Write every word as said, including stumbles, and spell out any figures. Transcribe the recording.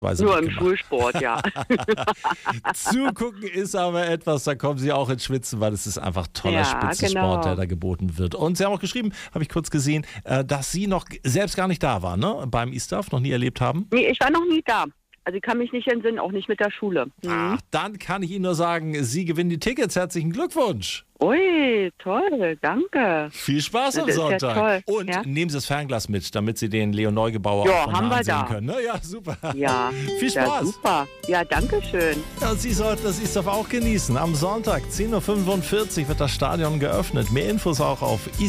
Nur im Schulsport, ja. Zugucken ist aber etwas, da kommen Sie auch ins Schwitzen, weil es ist einfach toller Ja, Spitzensport, genau. der da geboten wird. Und Sie haben auch geschrieben, habe ich kurz gesehen, äh, dass Sie noch selbst gar nicht da waren, ne? Beim E-Stuff, noch nie erlebt haben. Nee, ich war noch nie da. Also ich kann mich nicht entsinnen, auch nicht mit der Schule. Mhm. Ach, dann kann ich Ihnen nur sagen, Sie gewinnen die Tickets. Herzlichen Glückwunsch. Ui, toll, danke. Viel Spaß am Das ist ja Sonntag. toll, Und ja. nehmen Sie das Fernglas mit, damit Sie den Leon Neugebauer Ja, auch von haben nahen wir sehen da. können. Ne? Ja, super. Ja, Viel ja, Spaß. super. Ja, danke schön. Ja, Sie sollten das E-Stuff auch genießen. Am Sonntag, zehn Uhr fünfundvierzig, wird das Stadion geöffnet. Mehr Infos auch auf